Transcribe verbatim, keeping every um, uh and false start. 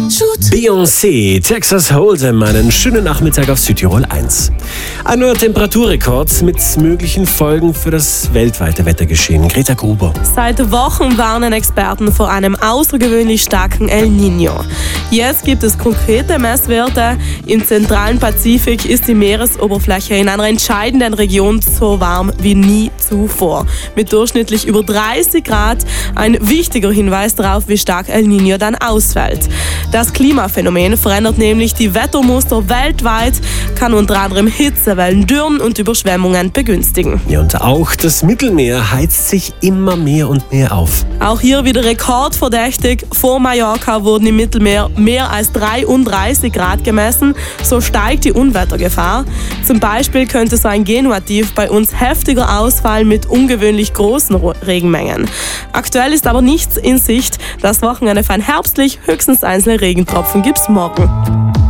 Beyoncé, Texas Hold'em, einen schönen Nachmittag auf Südtirol eins. Ein neuer Temperaturrekord mit möglichen Folgen für das weltweite Wettergeschehen. Greta Gruber. Seit Wochen warnen Experten vor einem außergewöhnlich starken El Niño. Jetzt gibt es konkrete Messwerte. Im zentralen Pazifik ist die Meeresoberfläche in einer entscheidenden Region so warm wie nie zuvor. Mit durchschnittlich über dreißig Grad. Ein wichtiger Hinweis darauf, wie stark El Niño dann ausfällt. Das Klimaphänomen verändert nämlich die Wettermuster weltweit, kann unter anderem Hitzewellen, Dürren und Überschwemmungen begünstigen. Ja, und auch das Mittelmeer heizt sich immer mehr und mehr auf. Auch hier wieder rekordverdächtig. Vor Mallorca wurden im Mittelmeer mehr als dreiunddreißig Grad gemessen. So steigt die Unwettergefahr. Zum Beispiel könnte so ein Genua-Tief bei uns heftiger ausfallen mit ungewöhnlich großen Regenmengen. Aktuell ist aber nichts in Sicht. Das Wochenende fein herbstlich, höchstens einzelne Regentropfen gibt's morgen.